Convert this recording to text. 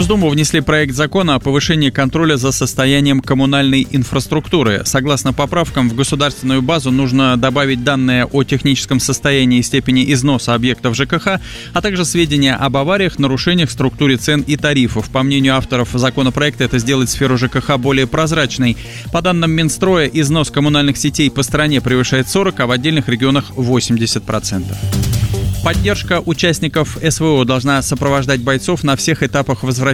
Госдуму внесли проект закона о повышении контроля за состоянием коммунальной инфраструктуры. Согласно поправкам, в государственную базу нужно добавить данные о техническом состоянии и степени износа объектов ЖКХ, а также сведения об авариях, нарушениях, структуре цен и тарифов. По мнению авторов законопроекта, это сделает сферу ЖКХ более прозрачной. По данным Минстроя, износ коммунальных сетей по стране превышает 40%, а в отдельных регионах 80%. Поддержка участников СВО должна сопровождать бойцов на всех этапах возвращения